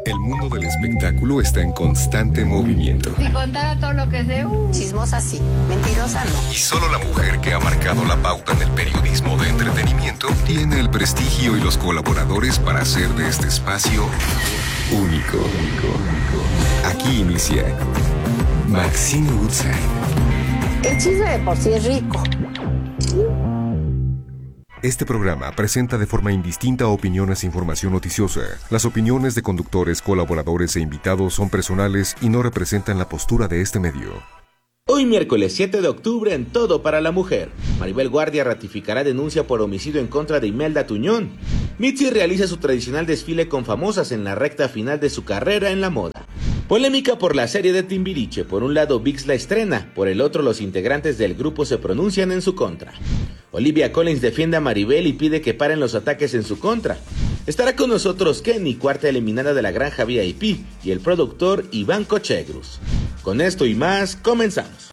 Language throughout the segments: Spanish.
El mundo del espectáculo está en constante movimiento. Si contara todo lo que sé, chismosa sí, mentirosa no. Y solo la mujer que ha marcado la pauta en el periodismo de entretenimiento tiene el prestigio y los colaboradores para hacer de este espacio único. Aquí inicia Maxine Woodside. El chisme de por sí es rico. Este programa presenta de forma indistinta opiniones e información noticiosa. Las opiniones de conductores, colaboradores e invitados son personales y no representan la postura de este medio. Hoy miércoles 7 de octubre en Todo para la Mujer. Maribel Guardia ratificará denuncia por homicidio en contra de Imelda Tuñón. Mitzi realiza su tradicional desfile con famosas en la recta final de su carrera en la moda. Polémica por la serie de Timbiriche. Por un lado VIX la estrena, por el otro los integrantes del grupo se pronuncian en su contra. Olivia Collins defiende a Maribel y pide que paren los ataques en su contra. Estará con nosotros Kenny, cuarta eliminada de la Granja VIP, y el productor Iván Cochegrus. Con esto y más, comenzamos.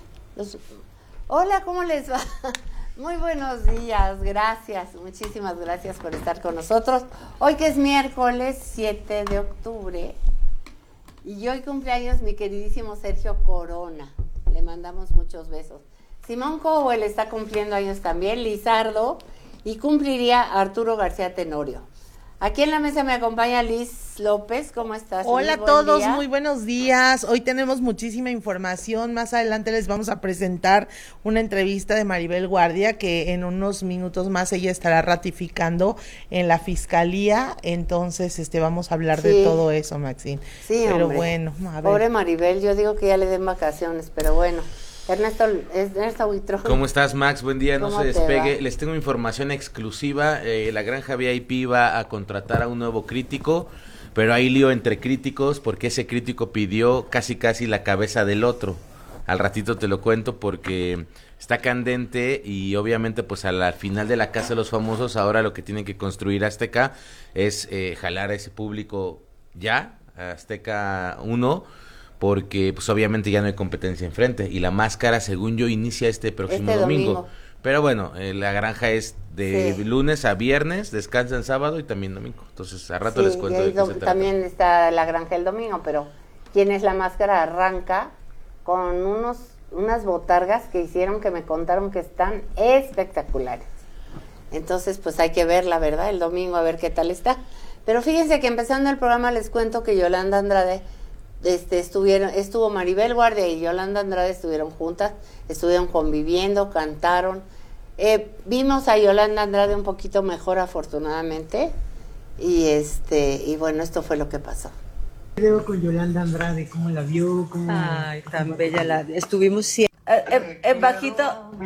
Hola, ¿cómo les va? Muy buenos días, gracias, muchísimas gracias por estar con nosotros. Hoy que es miércoles 7 de octubre y hoy cumpleaños mi queridísimo Sergio Corona. Le mandamos muchos besos. Simón Cowell está cumpliendo años también, Lizardo, y cumpliría Arturo García Tenorio. Aquí en la mesa me acompaña Liz López. ¿Cómo estás? Hola a todos, muy buenos días. Hoy tenemos muchísima información. Más adelante les vamos a presentar una entrevista de Maribel Guardia, que en unos minutos más ella estará ratificando en la fiscalía. Entonces, vamos a hablar de todo eso, Maxine. Sí, pero hombre. Bueno, a ver. Pobre Maribel, yo digo que ya le den vacaciones, pero bueno. Ernesto Huitrón. ¿Cómo estás, Max? Buen día, no se despegue. Va? Les tengo información exclusiva. La Granja VIP va a contratar a un nuevo crítico, pero hay lío entre críticos porque ese crítico pidió casi la cabeza del otro. Al ratito te lo cuento porque está candente y obviamente pues al final de la Casa de los Famosos ahora lo que tienen que construir Azteca es jalar a ese público ya, a Azteca 1, porque pues obviamente ya no hay competencia enfrente y La Máscara, según yo, inicia este próximo domingo. Pero bueno, la Granja es de lunes a viernes, descansan sábado y también domingo. Entonces, a rato les cuento de qué se trata. También está La Granja el domingo, pero ¿quién es La Máscara? Arranca con unas botargas que hicieron, que me contaron que están espectaculares. Entonces, pues hay que verla, ¿verdad? El domingo, a ver qué tal está. Pero fíjense que empezando el programa les cuento que Yolanda Andrade estuvo Maribel Guardia y Yolanda Andrade estuvieron juntas, estuvieron conviviendo, cantaron. Vimos a Yolanda Andrade un poquito mejor, afortunadamente, y bueno, esto fue lo que pasó. Creo con Yolanda Andrade, ¿cómo la vio? Ay, tan bella estuvimos siempre. Bajito.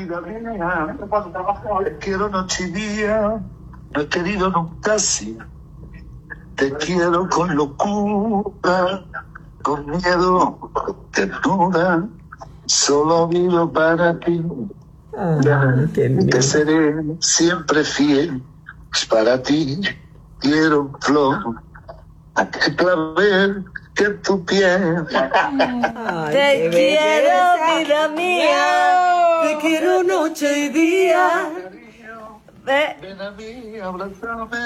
Te quiero noche y día, no he querido nunca así. Te quiero con locura, con miedo, con ternura, solo vivo para ti. Te seré siempre fiel, pues para ti quiero flor, a que clavel que tu piel. Te quiero, vida mía, te quiero noche y día. Ven a mí, abrázame.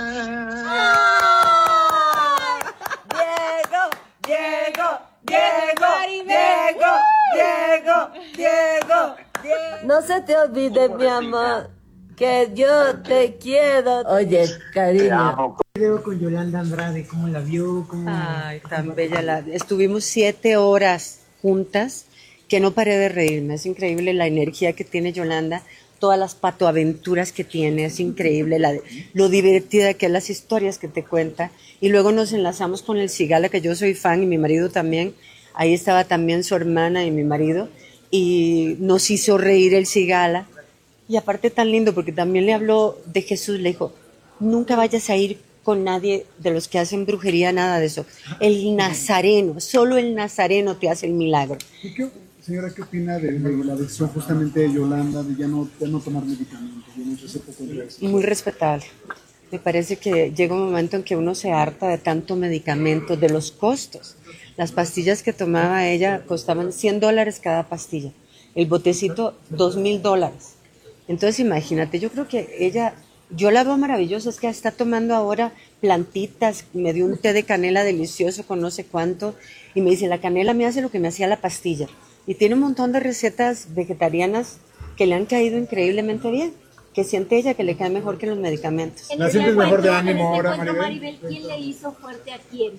Diego. No se te olvide, mi amor, que yo te quiero. Oye, cariño. Creo con Yolanda Andrade, ¿cómo la vio? Ay, tan bella estuvimos 7 horas juntas, que no paré de reírme. Es increíble la energía que tiene Yolanda, todas las patoaventuras que tiene, es increíble lo divertida que es, las historias que te cuenta. Y luego nos enlazamos con el Cigala, que yo soy fan y mi marido también. Ahí estaba también su hermana y mi marido, y nos hizo reír el Cigala. Y aparte tan lindo, porque también le habló de Jesús, le dijo, nunca vayas a ir con nadie de los que hacen brujería, nada de eso. El Nazareno, solo el Nazareno te hace el milagro. Señora, ¿qué opina de la decisión justamente de Yolanda de ya no tomar medicamentos? Muy respetable. Me parece que llega un momento en que uno se harta de tanto medicamento, de los costos. Las pastillas que tomaba ella costaban $100 cada pastilla. El botecito, $2,000. Entonces imagínate, yo creo que ella, yo la veo maravillosa, es que está tomando ahora plantitas, me dio un té de canela delicioso con no sé cuánto, y me dice, la canela me hace lo que me hacía la pastilla. Y tiene un montón de recetas vegetarianas que le han caído increíblemente bien, que siente ella que le cae mejor que los medicamentos. ¿La sientes mejor de ánimo ahora, Maribel? ¿Quién le hizo fuerte a quién?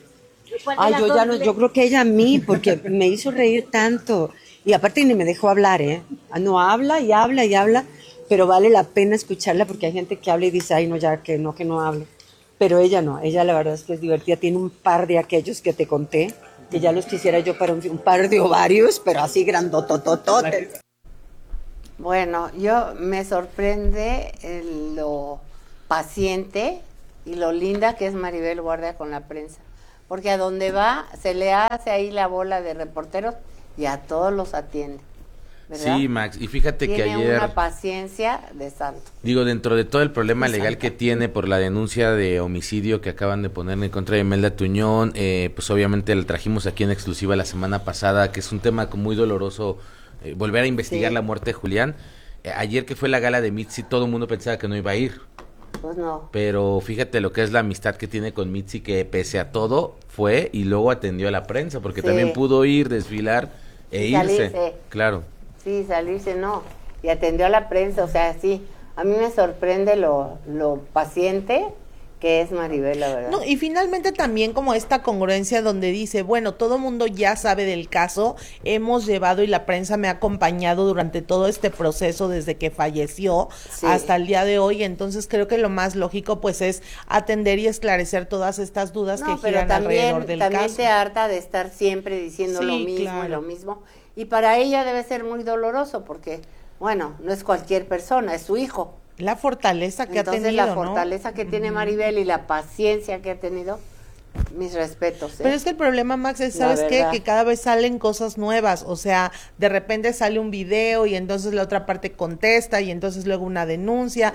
Yo creo que ella a mí, porque me hizo reír tanto. Y aparte ni me dejó hablar, No, habla y habla y habla, pero vale la pena escucharla porque hay gente que habla y dice, ay, no, ya que no hable. Pero ella no, ella la verdad es que es divertida. Tiene un par de aquellos que te conté, que ya los quisiera yo para un par de ovarios, pero así grandototototes. Bueno, yo me sorprende lo paciente y lo linda que es Maribel Guardia con la prensa. Porque a donde va, se le hace ahí la bola de reporteros y a todos los atiende, ¿verdad? Sí, Max, y fíjate que Tiene ayer... una paciencia de santo. Digo, dentro de todo el problema legal que tiene por la denuncia de homicidio que acaban de poner en contra de Imelda Tuñón, pues obviamente la trajimos aquí en exclusiva la semana pasada, que es un tema muy doloroso, volver a investigar la muerte de Julián. Ayer que fue la gala de Mitzi, todo el mundo pensaba que no iba a ir. Pues no. Pero fíjate lo que es la amistad que tiene con Mitzi, que pese a todo fue y luego atendió a la prensa, porque también pudo ir, desfilar e irse. Claro. Sí, salirse no. Y atendió a la prensa, o sea, sí. A mí me sorprende lo paciente que es Maribel, la verdad. No, y finalmente también como esta congruencia donde dice, bueno, todo mundo ya sabe del caso, hemos llevado y la prensa me ha acompañado durante todo este proceso desde que falleció hasta el día de hoy, entonces creo que lo más lógico pues es atender y esclarecer todas estas dudas que giran alrededor del caso. También se harta de estar siempre diciendo lo mismo y lo mismo, y para ella debe ser muy doloroso porque, bueno, no es cualquier persona, es su hijo. La fortaleza que Entonces, ha tenido, la fortaleza que tiene Maribel y la paciencia que ha tenido, mis respetos. Pero es que el problema, Max, es, ¿sabes qué? Que cada vez salen cosas nuevas, o sea, de repente sale un video y entonces la otra parte contesta y entonces luego una denuncia.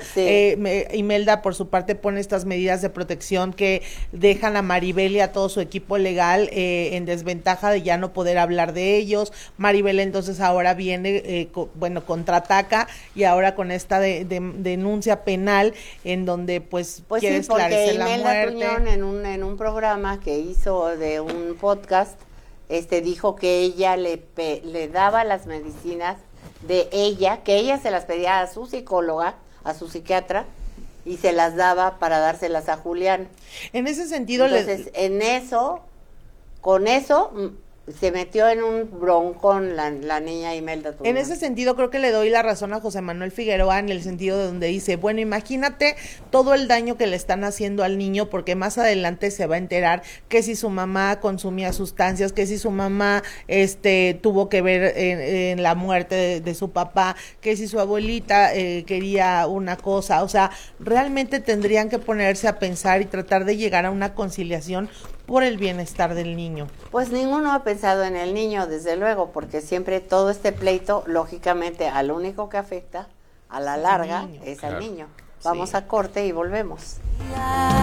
Imelda, por su parte, pone estas medidas de protección que dejan a Maribel y a todo su equipo legal en desventaja de ya no poder hablar de ellos. Maribel entonces ahora viene, contraataca y ahora con esta denuncia penal en donde pues quiere esclarecer la muerte. Tuñón en un programa que hizo de un podcast, dijo que ella le daba las medicinas de ella, que ella se las pedía a su psicóloga, a su psiquiatra, y se las daba para dárselas a Julián. En ese sentido, entonces, con eso se metió en un broncón la niña Imelda Tuñón. En ese sentido creo que le doy la razón a José Manuel Figueroa en el sentido de donde dice, bueno, imagínate todo el daño que le están haciendo al niño porque más adelante se va a enterar que si su mamá consumía sustancias, que si su mamá tuvo que ver en la muerte de su papá, que si su abuelita quería una cosa, o sea, realmente tendrían que ponerse a pensar y tratar de llegar a una conciliación por el bienestar del niño. Pues ninguno ha pensado en el niño, desde luego, porque siempre todo este pleito, lógicamente, al único que afecta, a la larga, es al niño. Vamos a corte y volvemos.